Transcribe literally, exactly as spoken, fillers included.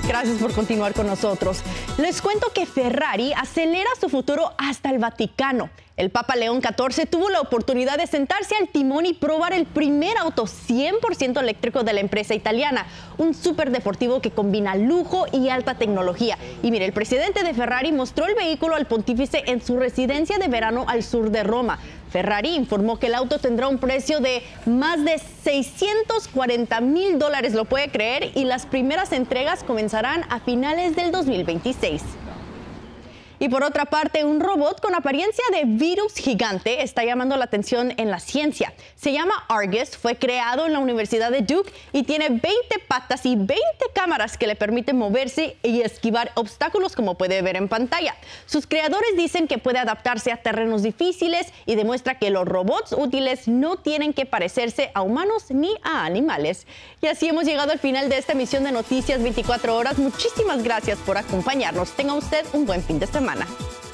Gracias por continuar con nosotros. Les cuento que Ferrari acelera su futuro hasta el Vaticano. El Papa León catorce tuvo la oportunidad de sentarse al timón y probar el primer auto cien por ciento eléctrico de la empresa italiana, un superdeportivo que combina lujo y alta tecnología. Y mire, el presidente de Ferrari mostró el vehículo al pontífice en su residencia de verano al sur de Roma. Ferrari informó que el auto tendrá un precio de más de seiscientos cuarenta mil dólares, ¿lo puede creer? Y las primeras entregas comenzarán a finales del dos mil veintiséis. Y por otra parte, un robot con apariencia de virus gigante está llamando la atención en la ciencia. Se llama Argus, fue creado en la Universidad de Duke y tiene veinte patas y veinte cámaras que le permiten moverse y esquivar obstáculos, como puede ver en pantalla. Sus creadores dicen que puede adaptarse a terrenos difíciles y demuestra que los robots útiles no tienen que parecerse a humanos ni a animales. Y así hemos llegado al final de esta emisión de Noticias veinticuatro horas. Muchísimas gracias por acompañarnos. Tenga usted un buen fin de semana.